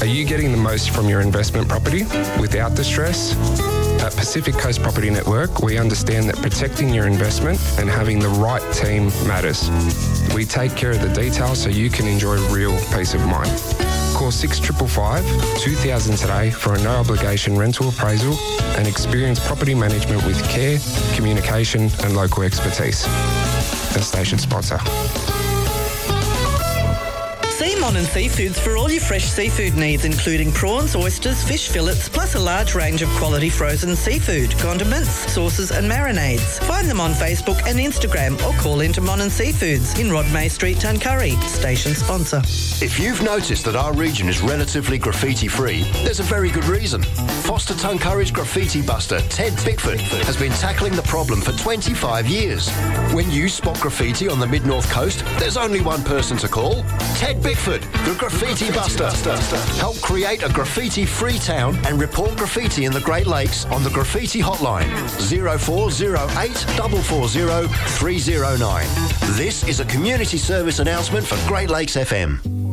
Are you getting the most from your investment property without the stress? At Pacific Coast Property Network, we understand that protecting your investment and having the right team matters. We take care of the details so you can enjoy real peace of mind. Call 6555 2000 today for a no-obligation rental appraisal and experience property management with care, communication and local expertise. The station sponsor. See Monin Seafoods for all your fresh seafood needs, including prawns, oysters, fish fillets, plus a large range of quality frozen seafood, condiments, sauces and marinades. Find them on Facebook and Instagram or call into Monin Seafoods in Rodmay Street, Tuncurry. Station sponsor. If you've noticed that our region is relatively graffiti-free, there's a very good reason. Foster Tuncurry's graffiti buster, Ted Bickford, has been tackling the problem for 25 years. When you spot graffiti on the Mid-North Coast, there's only one person to call. Ted Bickford, the Graffiti Buster. Help create a graffiti-free town and report graffiti in the Great Lakes on the Graffiti Hotline 0408 440 309. This is a community service announcement for Great Lakes FM.